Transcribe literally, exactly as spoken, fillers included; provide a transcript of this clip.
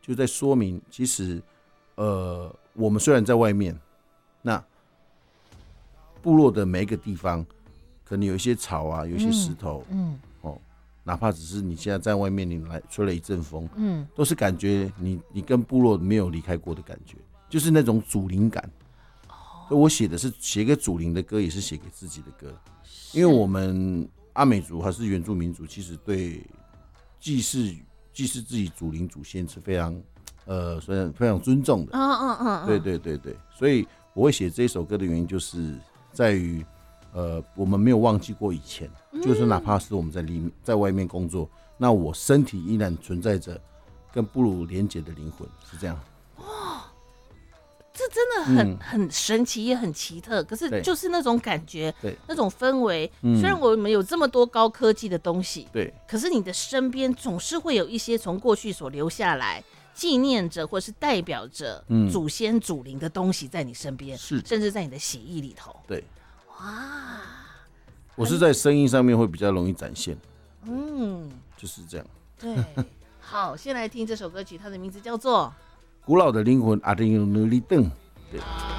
就在说明，其实呃，我们虽然在外面，那部落的每一个地方，可能有一些草啊，有一些石头，嗯，嗯哦，哪怕只是你现在在外面，你来吹了一阵风，嗯，都是感觉你你跟部落没有离开过的感觉，就是那种祖灵感。所以我写的是写给祖灵的歌，也是写给自己的歌，因为我们阿美族还是原住民族，其实对祭祀祭祀自己祖灵祖先是非常呃非常非常尊重的。嗯嗯嗯，对对对对，所以我会写这首歌的原因，就是在于呃我们没有忘记过以前，嗯、就是哪怕是我们在里面在外面工作，那我身体依然存在着跟部落连结的灵魂，是这样。 这真的很、嗯、很神奇，也很奇特。可是就是那种感觉，那种氛围、嗯。虽然我们有这么多高科技的东西，对，可是你的身边总是会有一些从过去所留下来、纪念着或是代表着祖先祖灵的东西在你身边，是、嗯，甚至在你的血液里头。对，哇， 我是在声音上面会比较容易展现。嗯，就是这样。 对，好，先来听这首歌曲，它的名字叫做。 古老的灵魂，阿丁努力邓。对。